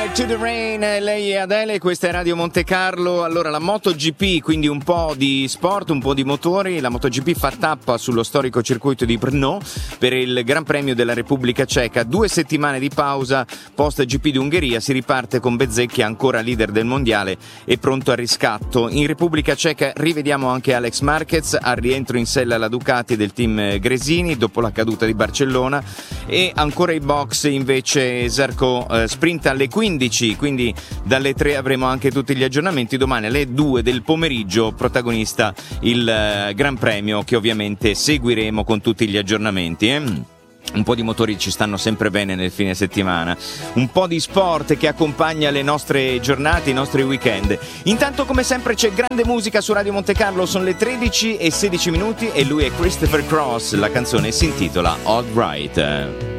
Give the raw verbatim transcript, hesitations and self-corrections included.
Like to the Rain, lei è Adele, questa è Radio Monte Carlo. Allora, la MotoGP, quindi un po' di sport, un po' di motori. La MotoGP fa tappa sullo storico circuito di Brno per il Gran Premio della Repubblica Ceca. Due settimane di pausa post G P di Ungheria, si riparte con Bezzecchi ancora leader del mondiale e pronto al riscatto. In Repubblica Ceca rivediamo anche Alex Marquez al rientro in sella alla Ducati del team Gresini dopo la caduta di Barcellona, e ancora i box invece Zarco eh, sprint alle quindici, quindi dalle tre avremo anche tutti gli aggiornamenti. Domani alle due del pomeriggio protagonista il eh, Gran Premio, che ovviamente seguiremo con tutti gli aggiornamenti. Eh? Un po' di motori ci stanno sempre bene nel fine settimana, un po' di sport che accompagna le nostre giornate, i nostri weekend. Intanto, come sempre, c'è grande musica su Radio Monte Carlo, sono le tredici e sedici minuti e lui è Christopher Cross, la canzone si intitola All Right.